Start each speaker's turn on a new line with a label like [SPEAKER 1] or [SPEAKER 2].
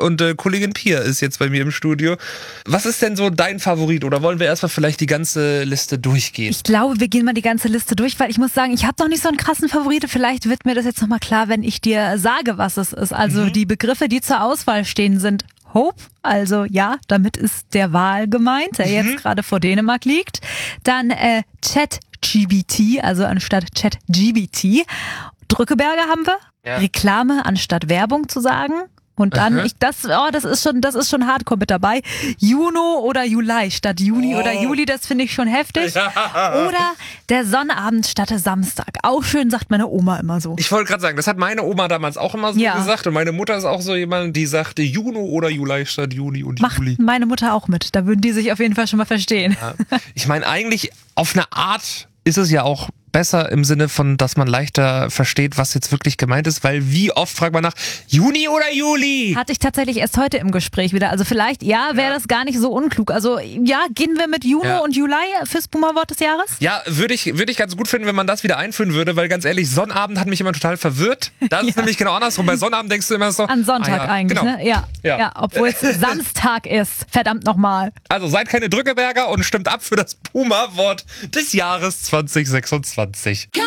[SPEAKER 1] und Kollegin Pia ist jetzt bei mir im Studio. Was ist denn so dein Favorit? Oder wollen wir erstmal vielleicht die ganze Liste durchgehen?
[SPEAKER 2] Ich glaube, wir gehen mal die ganze Liste durch, weil ich muss sagen, ich habe doch nicht so einen krassen Favorite. Vielleicht wird mir das jetzt nochmal klar, wenn ich dir sage, was es ist. Also die Begriffe, die zur Auswahl stehen, sind Hope, also ja, damit ist der Wal gemeint, der jetzt gerade vor Dänemark liegt. Dann ChatGPT, also anstatt ChatGPT. Drückeberger haben wir. Ja. Reklame anstatt Werbung zu sagen. Und dann, das ist schon Hardcore mit dabei. Juno oder Juli statt Juni oder Juli, das finde ich schon heftig. Ja. Oder der Sonnabend statt Samstag. Auch schön, sagt meine Oma immer so.
[SPEAKER 1] Ich wollte gerade sagen, das hat meine Oma damals auch immer so gesagt. Und meine Mutter ist auch so jemand, die sagte Juno oder Juli statt Juni und Juli.
[SPEAKER 2] Macht meine Mutter auch mit. Da würden die sich auf jeden Fall schon mal verstehen.
[SPEAKER 1] Ja. Ich meine, eigentlich auf eine Art ist es ja auch besser im Sinne von, dass man leichter versteht, was jetzt wirklich gemeint ist, weil wie oft fragt man nach Juni oder Juli?
[SPEAKER 2] Hatte ich tatsächlich erst heute im Gespräch wieder. Also vielleicht, wäre das gar nicht so unklug. Also gehen wir mit Juno und Juli fürs Boomer-Wort des Jahres?
[SPEAKER 1] Ja, würde ich ganz gut finden, wenn man das wieder einführen würde, weil ganz ehrlich, Sonnabend hat mich immer total verwirrt. Das ist nämlich genau andersrum. Bei Sonnabend denkst du immer so...
[SPEAKER 2] An Sonntag eigentlich, genau. Ne? Ja, obwohl es Samstag ist. Verdammt nochmal.
[SPEAKER 1] Also seid keine Drückeberger und stimmt ab für das Boomer-Wort des Jahres 2026.